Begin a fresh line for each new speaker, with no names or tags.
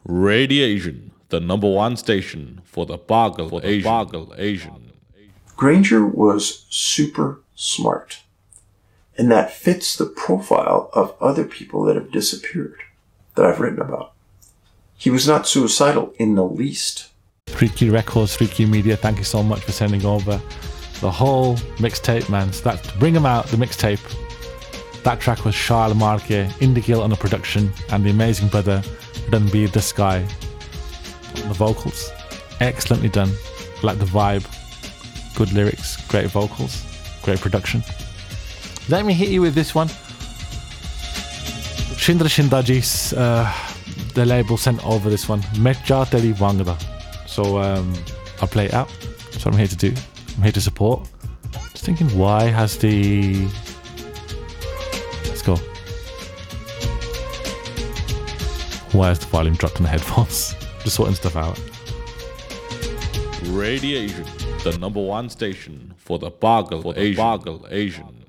Radiation, the number one station for the Boggle Asian.
Granger was super smart, and that fits the profile of other people that have disappeared that I've written about. He was not suicidal in the least.
Freaky Records, Freaky Media, thank you so much for sending over the whole mixtape, man. So that, to bring them out, the mixtape, that track was Charles Marque, Indigil on the production, and the amazing brother Ranbir Desai on the vocals. Excellently done. Like the vibe, good lyrics, great vocals, great production. Let me hit you with this one. Shindra Shindajis, the label sent over this one. Metja Teri Wangda. So I'll play it out. That's what I'm here to do. I'm here to support. Just thinking, why has the... Let's go. Why has the volume dropped on the headphones? Just sorting stuff out.
Radiation, the number one station for the Boggle Asian.